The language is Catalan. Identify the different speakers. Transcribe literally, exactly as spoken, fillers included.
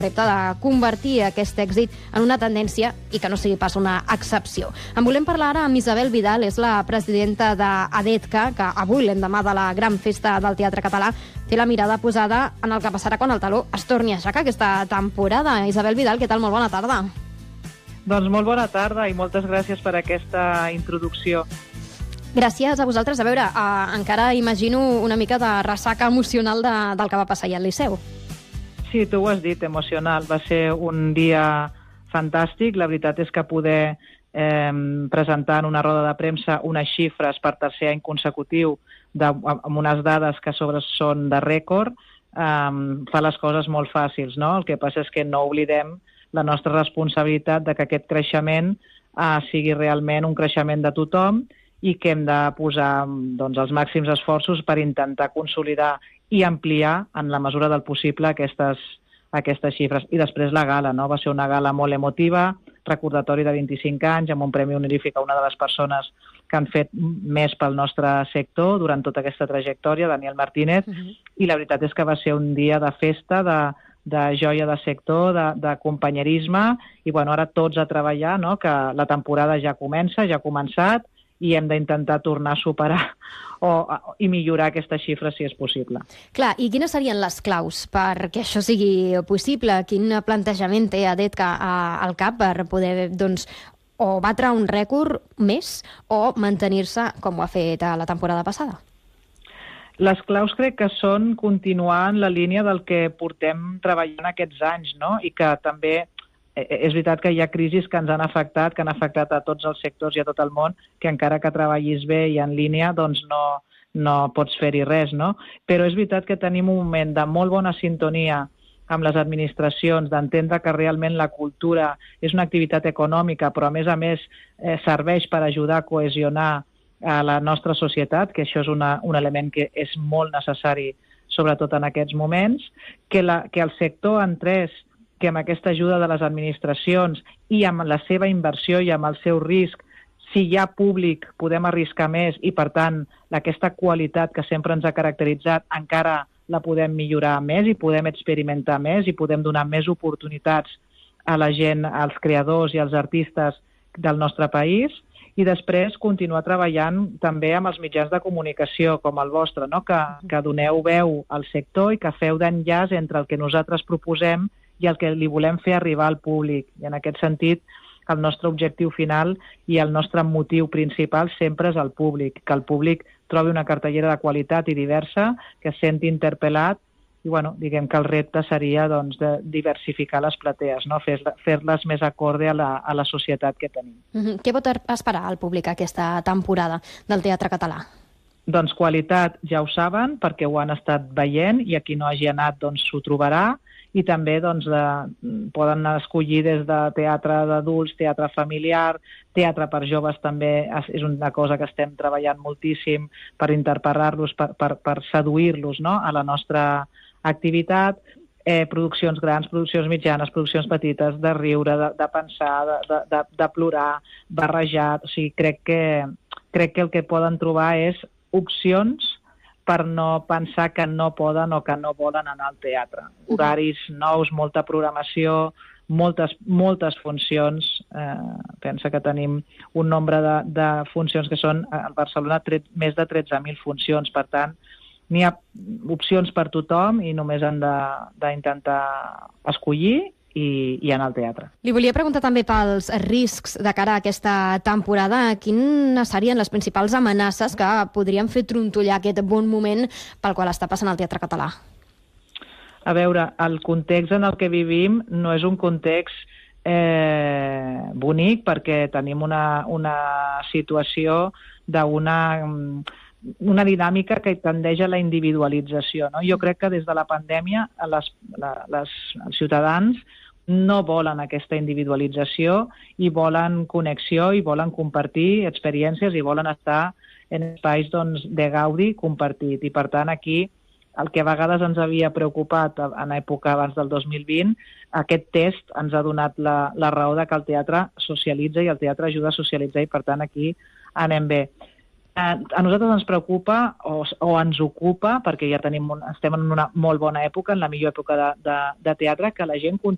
Speaker 1: repte de convertir aquest èxit en una tendència i que no sigui pas una excepció. En volem parlar ara amb Isabel Vidal, és la presidenta d'ADETCA, que avui, l'endemà de la gran festa del teatre català, té la mirada posada en el que passarà quan el taló es torni a aixecar aquesta temporada. Isabel Vidal, què tal? Molt bona tarda.
Speaker 2: Doncs molt bona tarda i moltes gràcies per aquesta introducció.
Speaker 1: Gràcies a vosaltres. A veure, eh, encara imagino una mica de ressaca emocional de, del que va passar ahir al Liceu.
Speaker 2: Sí, tu ho has dit, emocional. Va ser un dia fantàstic. La veritat és que poder eh, presentar en una roda de premsa unes xifres per tercer any consecutiu de, amb unes dades que sobre són de rècord eh, fa les coses molt fàcils, no? El que passa és que no oblidem la nostra responsabilitat de que aquest creixement eh, sigui realment un creixement de tothom i que hem de posar doncs, els màxims esforços per intentar consolidar i ampliar en la mesura del possible aquestes, aquestes xifres. I després la gala, no? Va ser una gala molt emotiva, recordatori de vint-i-cinc anys, amb un premi honorífic a una de les persones que han fet més pel nostre sector durant tota aquesta trajectòria, Daniel Martínez, uh-huh. I la veritat és que va ser un dia de festa, de, de joia de sector, de, de companyerisme, i bueno, ara tots a treballar, no? Que la temporada ja comença, ja ha començat, i hem d'intentar tornar a superar o, o, i millorar aquestes xifres si és possible.
Speaker 1: Clar, i quines serien les claus perquè això sigui possible? Quin plantejament té ADETCA al cap per poder, doncs, o batre un rècord més o mantenir-se com ho ha fet a la temporada passada?
Speaker 2: Les claus crec que són continuar en la línia del que portem treballant aquests anys, no? I que també és veritat que hi ha crisis que ens han afectat, que han afectat a tots els sectors i a tot el món, que encara que treballis bé i en línia, doncs no, no pots fer-hi res, no? Però és veritat que tenim un moment de molt bona sintonia amb les administracions, d'entendre que realment la cultura és una activitat econòmica, però a més a més eh, serveix per ajudar a cohesionar a la nostra societat, que això és una, un element que és molt necessari, sobretot en aquests moments, que, la, que el sector entrés que amb aquesta ajuda de les administracions i amb la seva inversió i amb el seu risc, si hi ha públic podem arriscar més i, per tant, aquesta qualitat que sempre ens ha caracteritzat encara la podem millorar més i podem experimentar més i podem donar més oportunitats a la gent, als creadors i als artistes del nostre país. I després continuar treballant també amb els mitjans de comunicació com el vostre, no? que, que doneu veu al sector i que feu d'enllaç entre el que nosaltres proposem i el que li volem fer arribar al públic. I en aquest sentit, el nostre objectiu final i el nostre motiu principal sempre és el públic, que el públic trobi una cartellera de qualitat i diversa, que es senti interpel·lat, i bueno, diguem que el repte seria doncs, de diversificar les platees, no? Fer-les fer més acorde a la, a la societat que tenim.
Speaker 1: Mm-hmm. Què pot esperar el públic aquesta temporada del teatre català?
Speaker 2: Doncs qualitat ja ho saben, perquè ho han estat veient, i a qui no hagi anat doncs s'ho trobarà, i també doncs, de, poden escollir des de teatre d'adults, teatre familiar, teatre per joves també és una cosa que estem treballant moltíssim per interpretar-los, per, per, per seduir-los, no? A la nostra activitat, eh, produccions grans, produccions mitjanes, produccions petites, de riure, de, de pensar, de, de, de plorar, barrejat. O sigui, crec que, crec que el que poden trobar és opcions per no pensar que no poden o que no volen anar al teatre. Horaris nous, molta programació, moltes, moltes funcions. Eh, pensa que tenim un nombre de, de funcions que són, a Barcelona, tre- més de tretze mil funcions. Per tant, n'hi ha opcions per tothom i només han d'intentar escollir i, i anar al teatre.
Speaker 1: Li volia preguntar també pels riscs de cara a aquesta temporada. Quines serien les principals amenaces que podrien fer trontollar aquest bon moment pel qual està passant el teatre català?
Speaker 2: A veure, el context en el que vivim no és un context eh, bonic, perquè tenim una, una situació d'una una dinàmica que tendeix a la individualització, no? Jo crec que des de la pandèmia les, les, els ciutadans no volen aquesta individualització i volen connexió i volen compartir experiències i volen estar en espais doncs, de gaudi compartit. I per tant aquí el que a vegades ens havia preocupat en època abans del dos mil vint, aquest test ens ha donat la, la raó de que el teatre socialitza i el teatre ajuda a socialitzar i per tant aquí anem bé. A nosaltres ens preocupa o, o ens ocupa, perquè ja tenim un, estem en una molt bona època, en la millor època de, de, de teatre, que la gent